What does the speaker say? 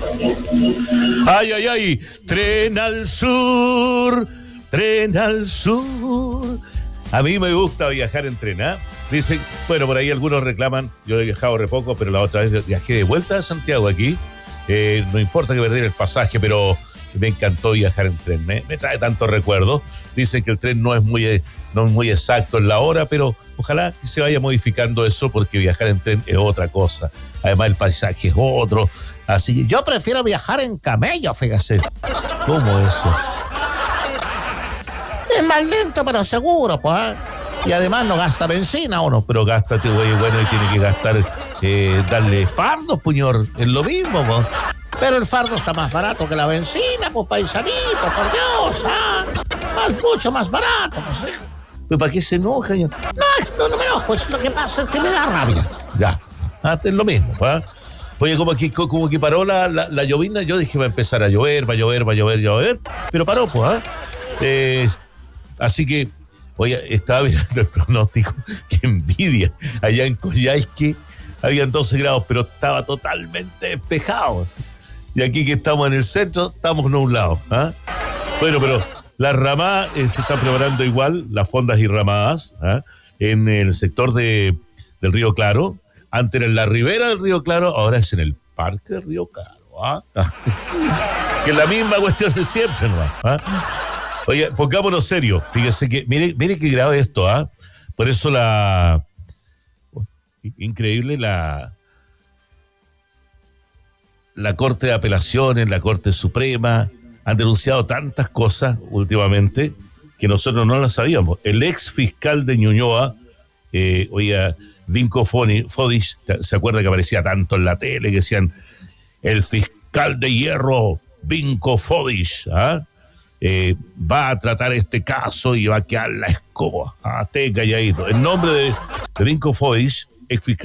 Ay, ay, ay, tren al sur, tren al sur. A mí me gusta viajar en tren, ¿ah? Dicen, bueno, por ahí algunos reclaman, yo he viajado re poco, pero la otra vez viajé de vuelta a Santiago aquí. No importa que perder el pasaje, pero me encantó viajar en tren, me trae tantos recuerdos. Dicen que el tren no es muy exacto en la hora, pero ojalá que se vaya modificando eso, porque viajar en tren es otra cosa. Además el paisaje es otro, así que yo prefiero viajar en camello, fíjese. ¿Cómo eso? Es más lento, pero seguro, pues. Y además no gasta benzina, ¿o no? Pero gástate, güey, bueno, y tiene que gastar, darle fardos, puñor, es lo mismo, pues. Pero el fardo está más barato que la benzina, pues, paisanito, por Dios, mucho más barato, pues. ¿Pero para qué se enoja? No me enojo, lo que pasa es que me da rabia. Ya, es lo mismo, ¿eh? Oye, como que paró la llovizna, yo dije va a empezar a llover, pero paró, pues, así que, oye, estaba mirando el pronóstico, qué envidia. Allá en Coyhaique habían 12 grados, pero estaba totalmente despejado. Y aquí que estamos en el centro, estamos nublados, ¿eh? Bueno, pero las ramadas se están preparando igual, las fondas y ramadas, en el sector del Río Claro. Antes era en la ribera del Río Claro, ahora es en el Parque del Río Claro, que es la misma cuestión de siempre, ¿no? Oye, pongámonos serio. Fíjese que, mire qué grave esto, Por eso increíble la Corte de Apelaciones, la Corte Suprema, han denunciado tantas cosas últimamente que nosotros no las sabíamos. El ex fiscal de Ñuñoa, oiga, Vinko Fodish, ¿se acuerda que aparecía tanto en la tele que decían el fiscal de hierro Vinko Fodish, va a tratar este caso y va a quedar la escoba? Esté calladito. El nombre de Vinko Fodish, ex fiscal